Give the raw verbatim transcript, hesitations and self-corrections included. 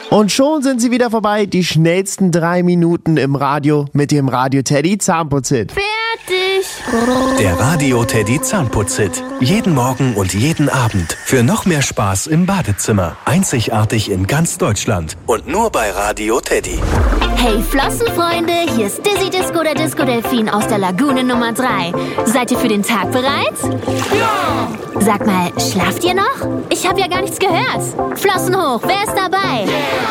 Und schon sind sie wieder vorbei, die schnellsten drei Minuten im Radio mit dem Radio Teddy Zahnputzhit. Fertig! Der Radio Teddy Zahnputzhit. Jeden Morgen und jeden Abend. Für noch mehr Spaß im Badezimmer. Einzigartig in ganz Deutschland. Und nur bei Radio Teddy. Hey Flossenfreunde, hier ist Dizzy Disco, der Disco Delfin aus der Lagune Nummer drei. Seid ihr für den Tag bereit? Ja! Sag mal, schlaft ihr noch? Ich habe ja gar nichts gehört. Flossen hoch, wer ist dabei? Yeah.